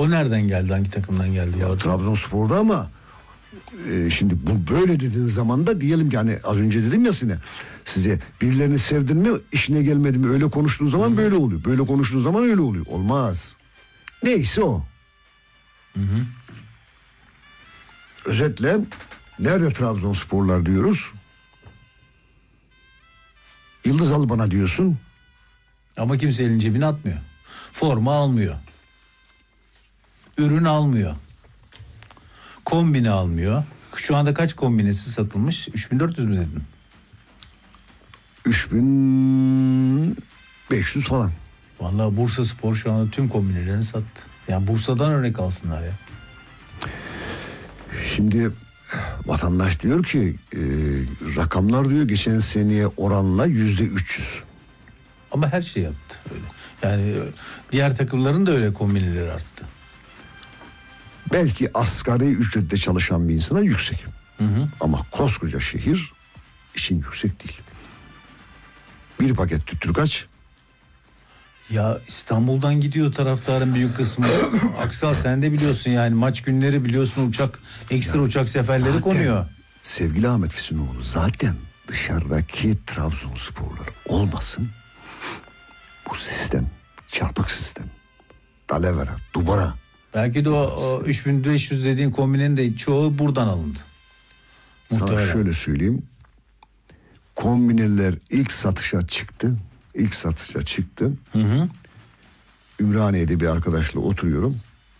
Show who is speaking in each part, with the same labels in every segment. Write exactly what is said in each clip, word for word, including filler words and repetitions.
Speaker 1: O nereden geldi? Hangi takımdan geldi?
Speaker 2: Ya Trabzonspor'da ama e, şimdi bu böyle dediğin zaman da diyelim ki hani az önce dedim ya size, size birilerini sevdin mi işine gelmedi mi öyle konuştuğun zaman Hı-hı. böyle oluyor. Böyle konuştuğun zaman öyle oluyor. Olmaz. Neyse o.
Speaker 1: Hı-hı.
Speaker 2: Özetle nerede Trabzonsporlar diyoruz? Yıldız al bana diyorsun.
Speaker 1: Ama kimse elini cebine atmıyor. Forma almıyor. Ürün almıyor. Kombine almıyor. Şu anda kaç kombinesi satılmış? üç bin dört yüz mü dedin?
Speaker 2: üç bin beş yüz falan.
Speaker 1: Vallahi Bursaspor şu anda tüm kombinelerini sattı. Yani Bursa'dan örnek alsınlar ya.
Speaker 2: Şimdi vatandaş diyor ki e, rakamlar diyor geçen seneye oranla yüzde üç yüz.
Speaker 1: Ama her şey yaptı öyle. Yani diğer takımların da öyle kombineleri arttı.
Speaker 2: Belki asgari ücretle çalışan bir insana yüksek.
Speaker 1: Hı hı.
Speaker 2: Ama koskoca şehir için yüksek değil. Bir paket tüttür kaç?
Speaker 1: Ya İstanbul'dan gidiyor taraftarın büyük kısmı. Aksal sen de biliyorsun yani maç günleri biliyorsun uçak ekstra ya uçak seferleri zaten, konuyor.
Speaker 2: Sevgili Ahmet Füsunoğlu zaten dışarıdaki Trabzonsporlar olmasın. Bu sistem çarpık sistem. Dalavera, Dubara.
Speaker 1: Belki de o, o üç bin beş yüz dediğin kombinin de çoğu buradan alındı.
Speaker 2: Sana
Speaker 1: Muhtemelen.
Speaker 2: şöyle söyleyeyim. Kombineler ilk satışa çıktı. İlk satışa çıktı.
Speaker 1: Hı hı.
Speaker 2: Ümraniye'de bir arkadaşla oturuyorum.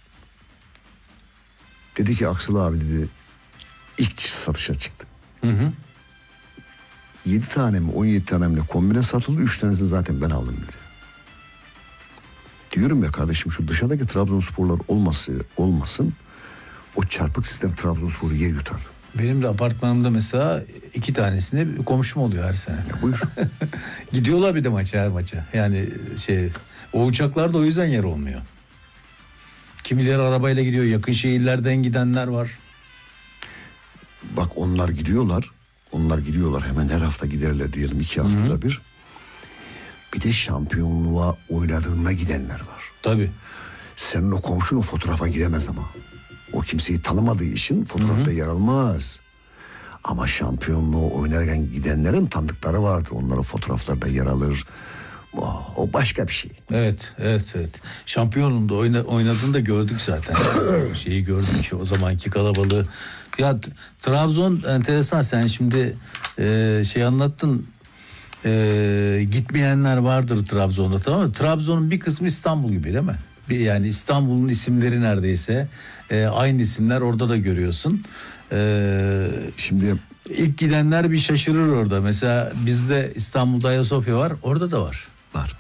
Speaker 2: Dedi ki Aksıl abi dedi ilk satışa çıktı.
Speaker 1: Hı hı.
Speaker 2: yedi tane mi on yedi tane mi kombine satıldı. üç tanesini zaten ben aldım dedi. Diyorum ya kardeşim şu dışarıdaki Trabzonsporlar olması olmasın. O çarpık sistem Trabzonspor'u yer yutar.
Speaker 1: Benim de apartmanımda mesela iki tanesinde bir komşum oluyor her sene.
Speaker 2: Ya buyur.
Speaker 1: Gidiyorlar bir de maça her maça. Yani şey o uçaklarda o yüzden yer olmuyor. Kimileri arabayla gidiyor. Yakın şehirlerden gidenler var.
Speaker 2: Bak onlar gidiyorlar. Onlar gidiyorlar hemen her hafta giderler diyelim iki haftada Hı-hı. bir. Bir de şampiyonluğa oynadığında gidenler var.
Speaker 1: Tabii.
Speaker 2: Senin o komşun o fotoğrafa giremez ama. O kimseyi tanımadığı için fotoğrafta Hı-hı. yer almaz. Ama şampiyonluğu oynarken gidenlerin tanıdıkları vardır. Onların fotoğraflarda yer alır. Oh, o başka bir şey.
Speaker 1: Evet, evet, evet. Şampiyonluğunda oyna, oynadığını da gördük zaten. Şeyi gördük o zamanki kalabalığı. Ya Trabzon enteresan. Sen şimdi e, şey anlattın. E, gitmeyenler vardır Trabzon'da, tamam mı? Trabzon'un bir kısmı İstanbul gibi değil mi? Bir, yani İstanbul'un isimleri neredeyse e, aynı isimler orada da görüyorsun. E,
Speaker 2: şimdi
Speaker 1: ilk gidenler bir şaşırır orada. Mesela bizde İstanbul'da Ayasofya var, orada da var.
Speaker 2: Var.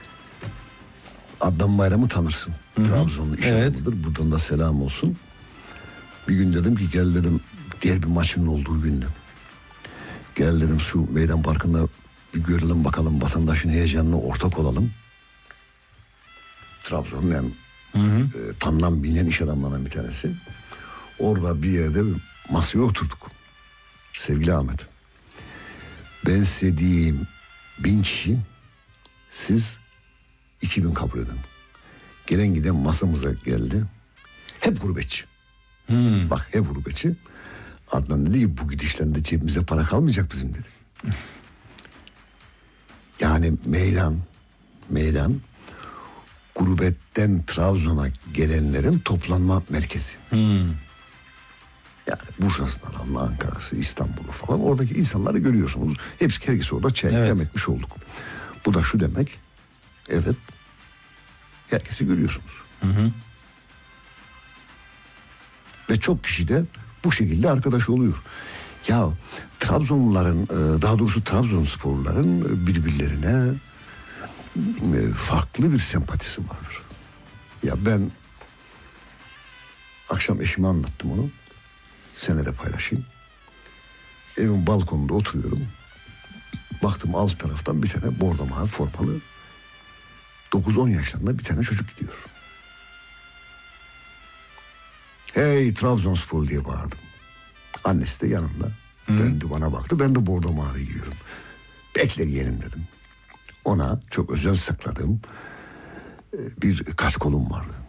Speaker 2: Adnan Bayram'ı tanırsın. Trabzonlu iş
Speaker 1: evet.
Speaker 2: adamıdır. Buradan da selam olsun. Bir gün dedim ki gel dedim diğer bir maçın olduğu gündü. Gel dedim şu meydan parkında bir görelim bakalım vatandaşın heyecanına ortak olalım. Trabzon'un en e, tanınan bilinen iş adamlarından bir tanesi. Orada bir yerde bir masaya oturduk. Sevgili Ahmet. Ben size diyeyim bin kişi, siz iki bin kabul edin. Gelen giden masamıza geldi. Hep gurbetçi.
Speaker 1: Hmm.
Speaker 2: Bak hep gurbetçi. Adnan dedi ki bu gidişlerinde cebimize para kalmayacak bizim dedi. Yani meydan, meydan gurbetten Trabzon'a gelenlerin toplanma merkezi.
Speaker 1: Hmm.
Speaker 2: Yani Bursa'sından alın, Ankara'sı, İstanbul'u falan oradaki insanları görüyorsunuz. Hepsi herkesi orada çeyrek
Speaker 1: evet.
Speaker 2: etmiş olduk. Bu da şu demek. Evet. Herkesi görüyorsunuz.
Speaker 1: Hı hı.
Speaker 2: Ve çok kişi de bu şekilde arkadaş oluyor. Ya Trabzonluların, daha doğrusu Trabzonsporluların birbirlerine farklı bir sempatisi vardır. Ya ben akşam eşime anlattım onu. Seninle de paylaşayım. Evin balkonunda oturuyorum. Baktım alt taraftan bir tane bordo mavi formalı dokuz on yaşlarında bir tane çocuk gidiyor. Hey Trabzonspor diye bağırdım. Annesi de yanımda. Hı. Döndü bana baktı. Ben de bordo mavi giyiyorum. Bekle yiyelim dedim. Ona çok özel sakladığım bir kaç kolum vardı.